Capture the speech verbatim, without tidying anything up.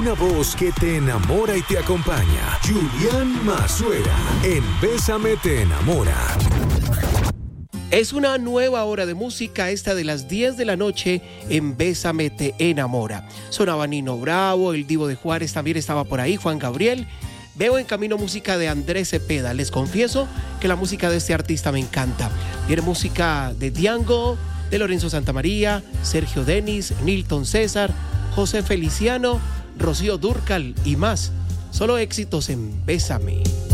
Una voz que te enamora y te acompaña. Julián Mazuera en Bésame te enamora. Es una nueva hora de música, esta de las diez de la noche en Bésame te enamora. Sonaba Nino Bravo, el Divo de Juárez también estaba por ahí, Juan Gabriel. Veo en camino música de Andrés Cepeda. Les confieso que la música de este artista me encanta. Tiene música de Diango, de Lorenzo Santamaría, Sergio Denis, Nilton César, José Feliciano, Rocío Dúrcal y más. Solo éxitos en Bésame.